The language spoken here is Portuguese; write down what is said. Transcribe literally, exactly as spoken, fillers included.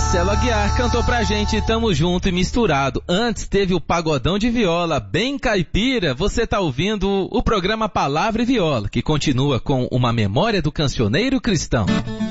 Marcelo Aguiar cantou pra gente Tamo Junto e Misturado. Antes teve o Pagodão de Viola, bem caipira. Você tá ouvindo o programa Palavra e Viola, que continua com uma memória do cancioneiro cristão.